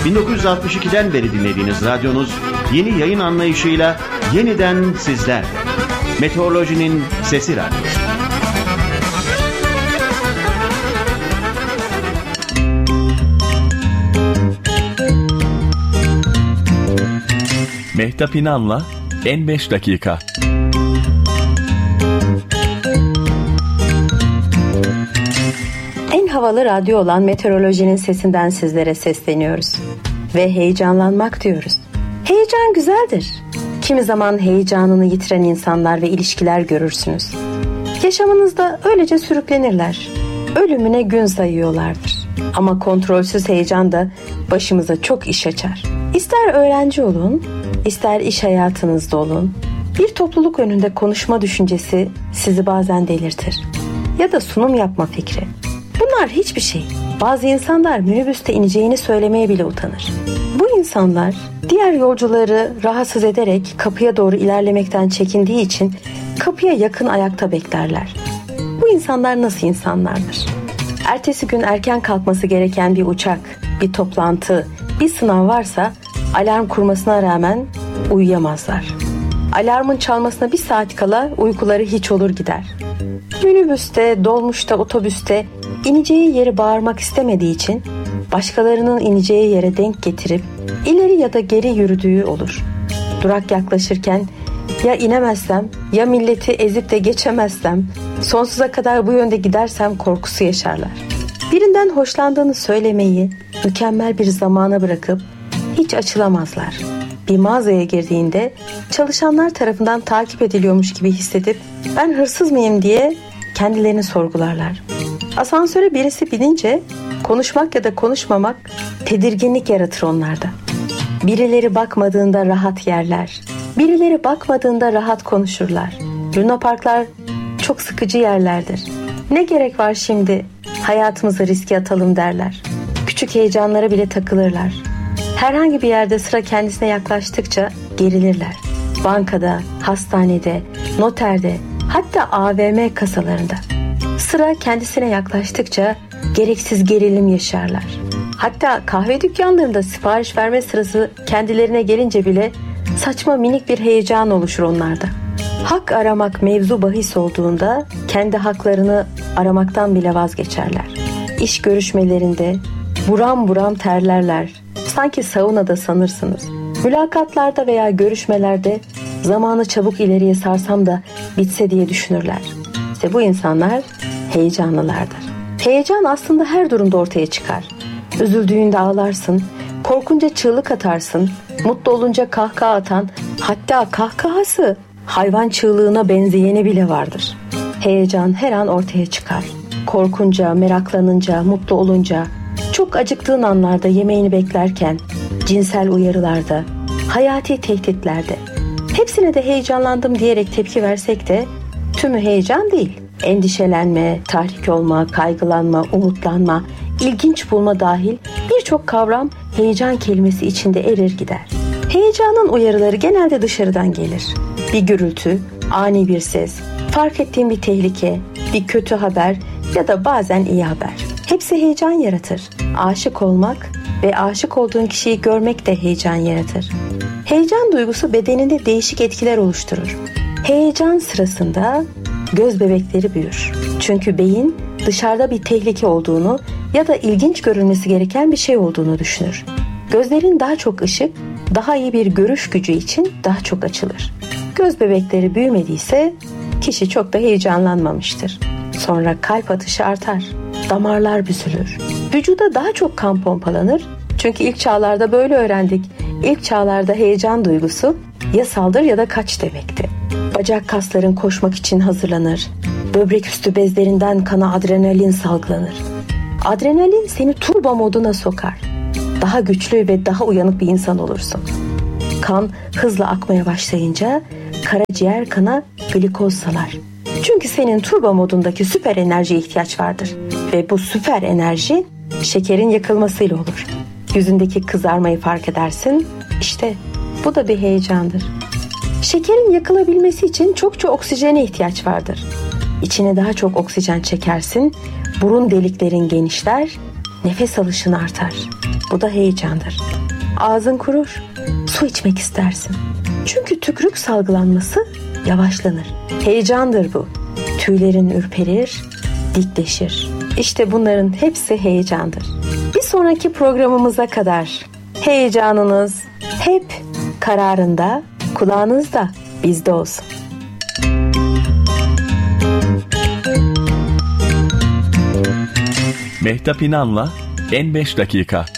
1962'den beri dinlediğiniz radyonuz yeni yayın anlayışıyla yeniden sizlerle. Meteorolojinin Sesi Radyosu. Mehtap İnan'la En 5 Dakika. En havalı radyo olan Meteorolojinin Sesinden sizlere sesleniyoruz. Ve heyecanlanmak diyoruz. Heyecan güzeldir. Kimi zaman heyecanını yitiren insanlar ve ilişkiler görürsünüz. Yaşamınızda öylece sürüklenirler. Ölümüne gün sayıyorlardır. Ama kontrolsüz heyecan da başımıza çok iş açar. İster öğrenci olun, ister iş hayatınızda olun, bir topluluk önünde konuşma düşüncesi sizi bazen delirtir. Ya da sunum yapma fikri. Bunlar hiçbir şey. Bazı insanlar minibüste ineceğini söylemeye bile utanır. Bu insanlar diğer yolcuları rahatsız ederek kapıya doğru ilerlemekten çekindiği için kapıya yakın ayakta beklerler. Bu insanlar nasıl insanlardır? Ertesi gün erken kalkması gereken bir uçak, bir toplantı, bir sınav varsa alarm kurmasına rağmen uyuyamazlar. Alarmın çalmasına bir saat kala uykuları hiç olur gider. Minibüste, dolmuşta, otobüste ineceği yeri bağırmak istemediği için başkalarının ineceği yere denk getirip ileri ya da geri yürüdüğü olur. Durak yaklaşırken ya inemezsem, ya milleti ezip de geçemezsem, sonsuza kadar bu yönde gidersem korkusu yaşarlar. Birinden hoşlandığını söylemeyi mükemmel bir zamana bırakıp hiç açılamazlar. Bir mağazaya girdiğinde çalışanlar tarafından takip ediliyormuş gibi hissedip ben hırsız mıyım diye kendilerini sorgularlar. Asansöre birisi binince konuşmak ya da konuşmamak tedirginlik yaratır onlarda. Birileri bakmadığında rahat yerler. Birileri bakmadığında rahat konuşurlar. Lunaparklar çok sıkıcı yerlerdir. Ne gerek var şimdi hayatımızı riske atalım derler. Küçük heyecanlara bile takılırlar. Herhangi bir yerde sıra kendisine yaklaştıkça gerilirler. Bankada, hastanede, noterde, hatta AVM kasalarında. Sıra kendisine yaklaştıkça gereksiz gerilim yaşarlar. Hatta kahve dükkanlarında sipariş verme sırası kendilerine gelince bile saçma minik bir heyecan oluşur onlarda. Hak aramak mevzu bahis olduğunda kendi haklarını aramaktan bile vazgeçerler. İş görüşmelerinde buram buram terlerler. Sanki saunada sanırsınız. Mülakatlarda veya görüşmelerde zamanı çabuk ileriye sarsam da bitse diye düşünürler. İşte bu insanlar heyecanlılardır. Heyecan aslında her durumda ortaya çıkar. Üzüldüğünde ağlarsın, korkunca çığlık atarsın, mutlu olunca kahkaha atan, hatta kahkahası hayvan çığlığına benzeyeni bile vardır. Heyecan her an ortaya çıkar. Korkunca, meraklanınca, mutlu olunca, çok acıktığın anlarda yemeğini beklerken, cinsel uyarılarda, hayati tehditlerde. Hepsine de heyecanlandım diyerek tepki versek de tümü heyecan değil. Endişelenme, tahrik olma, kaygılanma, umutlanma, ilginç bulma dahil birçok kavram heyecan kelimesi içinde erir gider. Heyecanın uyarıları genelde dışarıdan gelir. Bir gürültü, ani bir ses, fark ettiğin bir tehlike, bir kötü haber ya da bazen iyi haber. Hepsi heyecan yaratır. Aşık olmak ve aşık olduğun kişiyi görmek de heyecan yaratır. Heyecan duygusu bedeninde değişik etkiler oluşturur. Heyecan sırasında göz bebekleri büyür. Çünkü beyin dışarıda bir tehlike olduğunu ya da ilginç görülmesi gereken bir şey olduğunu düşünür. Gözlerin daha çok ışık, daha iyi bir görüş gücü için daha çok açılır. Göz bebekleri büyümediyse kişi çok da heyecanlanmamıştır. Sonra kalp atışı artar, damarlar büzülür. Vücuda daha çok kan pompalanır. Çünkü ilk çağlarda böyle öğrendik. İlk çağlarda heyecan duygusu ya saldır ya da kaç demekti. Bacak kasların koşmak için hazırlanır. Böbrek üstü bezlerinden kana adrenalin salgılanır. Adrenalin seni turbo moduna sokar. Daha güçlü ve daha uyanık bir insan olursun. Kan hızla akmaya başlayınca karaciğer kana glikoz salar. Çünkü senin turbo modundaki süper enerjiye ihtiyaç vardır. Ve bu süper enerji şekerin yakılmasıyla olur. Yüzündeki kızarmayı fark edersin. İşte bu da bir heyecandır. Şekerin yakılabilmesi için çokça oksijene ihtiyaç vardır. İçine daha çok oksijen çekersin, burun deliklerin genişler, Nefes alışın artar. Bu da heyecandır. Ağzın kurur. Su içmek istersin. Çünkü tükrük salgılanması yavaşlanır. Heyecandır bu. Tüylerin ürperir, dikleşir. İşte bunların hepsi heyecandır. Bir sonraki programımıza kadar heyecanınız hep kararında, kulağınızda bizde olsun. Mehtap İnan'la En 5 Dakika.